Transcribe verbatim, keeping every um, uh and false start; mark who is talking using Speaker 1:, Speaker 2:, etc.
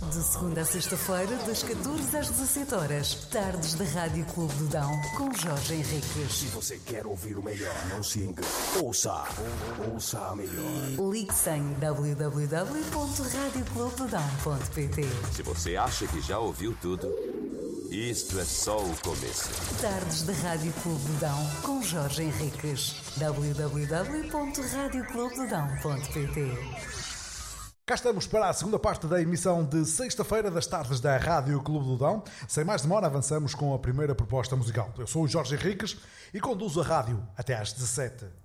Speaker 1: De segunda a sexta-feira, das catorze às dezassete horas, tardes da Rádio Clube do Dão, com Jorge Henriques.
Speaker 2: Se você quer ouvir o melhor, não se engane. Ouça, ouça a melhor.
Speaker 1: Ligue-se em w w w ponto radio clube do dão ponto p t.
Speaker 3: Se você acha que já ouviu tudo, isto é só o começo.
Speaker 1: Tardes da Rádio Clube do Dão, com Jorge Henriques. w w w ponto radio clube do dão ponto p t.
Speaker 4: Cá estamos para a segunda parte da emissão de sexta-feira das tardes da Rádio Clube do Dão. Sem mais demora, avançamos com a primeira proposta musical. Eu sou o Jorge Henriques e conduzo a rádio até às dezassete.